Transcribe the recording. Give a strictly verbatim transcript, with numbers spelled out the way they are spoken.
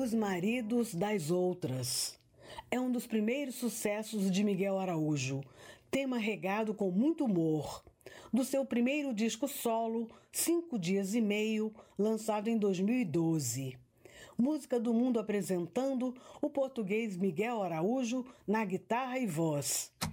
Os Maridos das Outras. É um dos primeiros sucessos de Miguel Araújo, tema regado com muito humor. Do seu primeiro disco solo, Cinco Dias e Meio, lançado em dois mil e doze. Música do Mundo apresentando o português Miguel Araújo na guitarra e voz.